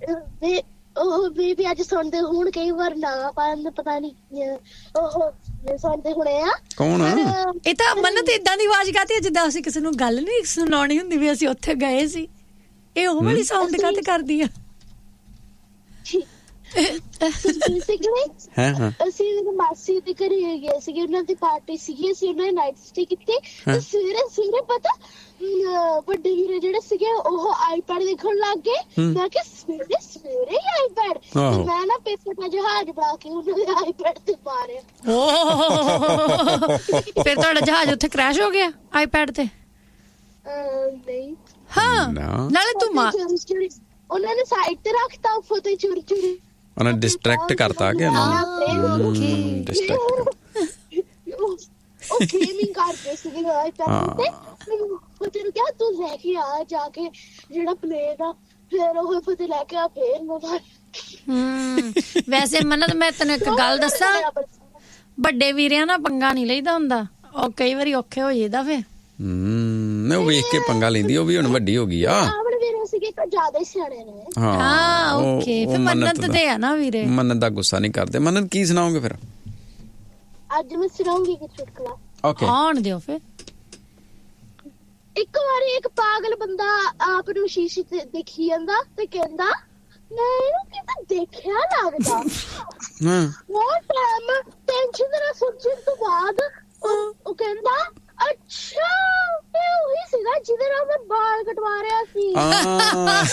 ਉਹ ਵੀ ਅੱਜ ਸੁਣਦੇ ਹੁਣ ਕਈ ਵਾਰ ਨਾ ਪਾਣ ਪਤਾ ਨਹੀਂ ਉਹ ਸੁਣਦੇ ਹੁਣੇ ਆ ਕੌਣ ਇਹ ਤਾਂ ਮੰਨਤ ਏਦਾਂ ਦੀ ਆਵਾਜ਼ ਗਾਤੀ ਜਿੱਦਾਂ ਅਸੀਂ ਕਿਸੇ ਨੂੰ ਗੱਲ ਨਹੀਂ ਸੁਣਾਉਣੀ ਹੁੰਦੀ ਵੀ ਅਸੀਂ ਉੱਥੇ ਗਏ ਸੀ ਇਹ ਉਹ ਵਾਲੀ ਸਾਊਂਡ ਕਾਤੇ ਕਰਦੀ ਆ ਅਸੀਂ ਮਾਸੀ ਦੇ ਘਰੇ ਗਏ ਸੀਗੇ ਉਹਨਾਂ ਦੀ ਪਾਰਟੀ ਸੀਗੀ ਅਸੀਂ ਉਹਨਾਂ ਨੇ ਨਾਈਟ ਸਟੇ ਕੀਤੀ ਤੇ ਸਵੇਰੇ ਪਤਾ ਵੱਡੇ ਵੀਰੇ ਜਿਹੜੇ ਸੀਗੇ ਉਹ ਆਈਪੈਡ ਦੇਖਣ ਲੱਗ ਗਏ ਮੈਂ ਕਿਹਾ ਸਵੇਰੇ ਆਈਪੈਡ ਮੈਂ ਨਾ ਪੇਪਰ ਦਾ ਜਹਾਜ਼ ਬਣਾ ਕੇ ਉਹਨਾਂ ਦੇ ਆਈਪੈਡ ਤੇ ਮਾਰਿਆ ਫਿਰ ਤੁਹਾਡਾ ਜਹਾਜ਼ ਉੱਥੇ ਕ੍ਰੈਸ਼ ਹੋ ਗਿਆ ਆਈਪੈਡ ਤੇ ਨਹੀਂ ਹਾਂ ਨਾਲੇ ਤੂੰ ਉਹਨਾਂ ਨੇ ਸਾਈਡ ਤੇ ਰੱਖਤਾ ਫੋਟੋ ਚੋਰੀ ਉਹਨਾਂ ਡਿਸਟਰੈਕਟ ਕਰਤਾ ਕਿ ਉਹ ਗੇਮਿੰਗ ਕਰਦੇ ਸੀਗੇ ਆਈਪੈਡ ਤੇ ਉਹ ਤੈਨੂੰ ਕਿਹਾ ਤੂੰ ਲੈ ਕੇ ਆ ਜਾ ਕੇ ਜਿਹੜਾ ਪਲੇਅਰ ਆ ਫਿਰ ਉਹ ਫਤੇ ਲੈ ਕੇ ਆ ਫੇਰ ਮੋਬਾਈਲ ਵੈਸੇ ਮੰਨਤ ਮੈਂ ਤੈਨੂੰ ਇੱਕ ਗੱਲ ਦੱਸਾਂ ਵੱਡੇ ਵੀਰਿਆਂ ਨਾਲ ਪੰਗਾ ਨਹੀਂ ਲਈਦਾ ਹੁੰਦਾ ਉਹ ਕਈ ਵਾਰੀ ਔਖੇ ਹੋ ਜਾਂਦਾ ਫੇ ਮੈਂ ਉਹ ਵੇਖ ਕੇ ਪੰਗਾ ਲੈਂਦੀ ਉਹ ਵੀ ਹੁਣ ਵੱਡੀ ਹੋ ਗਈ ਆ ਹਾਂ ਓਕੇ ਫਿਰ ਮੰਨਤ ਤੇ ਆ ਨਾ ਵੀਰੇ ਮੰਨਤ ਦਾ ਗੁੱਸਾ ਨਹੀਂ ਕਰਦੇ ਮੰਨਤ ਕੀ ਸੁਣਾਓਗੇ ਫਿਰ ਅੱਜ ਮੈਂ ਸੁਣਾਉਂਗੀ ਕਿ ਚੁਟਕਲਾ ਓਕੇ ਆਉਣ ਦਿਓ ਫਿਰ ਇੱਕ ਵਾਰੀ ਇੱਕ ਪਾਗਲ ਬੰਦਾ ਆਪ ਨੂੰ ਸ਼ੀਸ਼ੇ ਤੇ ਦੇਖੀ ਜਾਂਦਾ ਤੇ ਕਹਿੰਦਾ ਮੈਂ ਇਹਨੂੰ ਕਿਤੇ ਦੇਖਿਆ ਲੱਗਦਾ ਉਹ ਟਾਈਮ ਟੈਨਸ਼ਨ ਨਾਲ ਸੋਚਣ ਤੋਂ ਬਾਅਦ ਉਹ ਕਹਿੰਦਾ ਅੱਛਾ ਇਹ ਉਹੀ ਸੀਗਾ ਜਿਹਦੇ ਨਾਲ ਮੈਂ ਬਾਲ ਕਟਵਾ ਰਿਹਾ ਸੀ